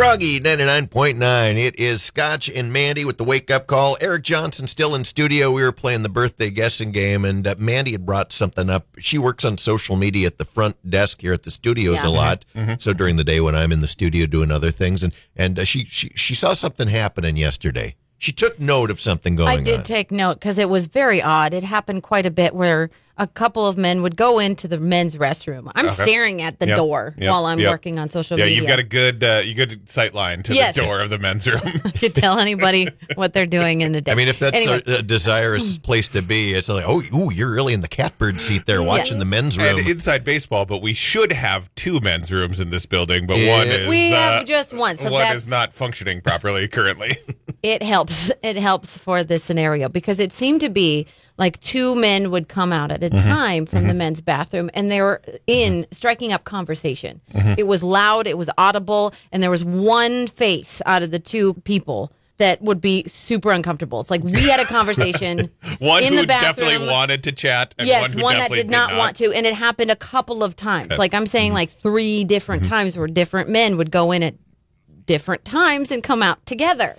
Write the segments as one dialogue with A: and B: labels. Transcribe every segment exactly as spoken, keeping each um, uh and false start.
A: Froggy ninety-nine point nine. It is Scotch and Mandy with the wake-up call. Eric Johnson still in studio. We were playing the birthday guessing game, and uh, Mandy had brought something up. She works on social media at the front desk here at the studios
B: Yeah.
A: a lot.
C: Mm-hmm.
A: So during the day when I'm in the studio doing other things, and, and uh, she, she, she saw something happening yesterday. She took note of something going on.
B: I did take note because it was very odd. It happened quite a bit where a couple of men would go into the men's restroom. I'm
C: Okay.
B: staring at the
C: Yep.
B: door
C: Yep.
B: while I'm
C: Yep.
B: working on social
C: Yeah,
B: media.
C: you've got a good, uh, you good sight line to
B: Yes.
C: the door of the men's room.
B: You could tell anybody what they're doing in the day.
A: I mean, if that's
B: Anyway.
A: a, a desirous place to be, it's like, oh, ooh, you're really in the catbird seat there watching the men's room.
C: And inside baseball, but we should have two men's rooms in this building, but
A: Yeah.
C: one is
B: We
C: uh,
B: have just one, so
C: one
B: that's-
C: is not functioning properly currently.
B: It helps. It helps for this scenario because it seemed to be like two men would come out at a time from the men's bathroom and they were in striking up conversation. It was loud, it was audible, and there was one face out of the two people that would be super uncomfortable. It's like we had a conversation
C: One
B: in
C: who
B: the bathroom.
C: definitely wanted to chat, and
B: Yes,
C: one who
B: one that
C: definitely
B: did not, want to, and it happened a couple of times. Like I'm saying, like three different times where different men would go in at different times and come out together.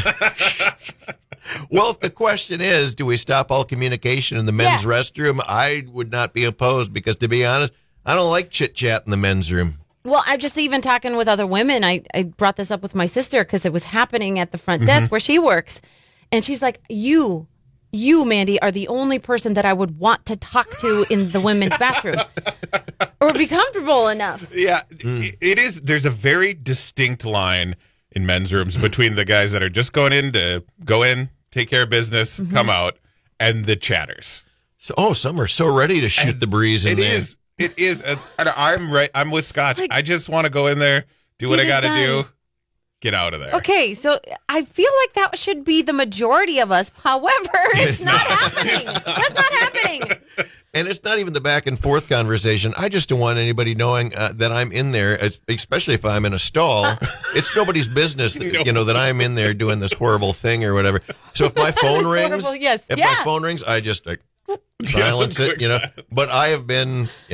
A: Well, the question is, do we stop all communication in the men's
B: Yeah.
A: restroom? I would not be opposed because, to be honest, I don't like chit-chat in the men's room.
B: Well, I'm just even talking with other women. I, I brought this up with my sister because it was happening at the front desk where she works. And she's like, you, you, Mandy, are the only person that I would want to talk to in the women's bathroom or be comfortable enough.
C: Yeah, it- it is. There's a very distinct line in men's rooms between the guys that are just going in to go in, take care of business,
B: Mm-hmm.
C: come out, and the chatters.
A: So, oh, some are so ready to shoot the breeze in
C: It
A: there.
C: is. It is. uh, and I'm right. I'm with Scotch.
B: Like-
C: I just want to go in there, do what
B: Get
C: I
B: it
C: got to
B: done.
C: do, get out of there.
B: Okay, so I feel like that should be the majority of us. However, it's, not, happening. That's not happening.
A: And it's not even the back and forth conversation. I just don't want anybody knowing uh, that I'm in there, es- especially if I'm in a stall. It's nobody's business, that, you know, that I'm in there doing this horrible thing or whatever. So if my phone
B: This
A: rings,
B: horrible- yes,
A: if
B: yeah.
A: my phone rings, I just like silence it, you know. But I have been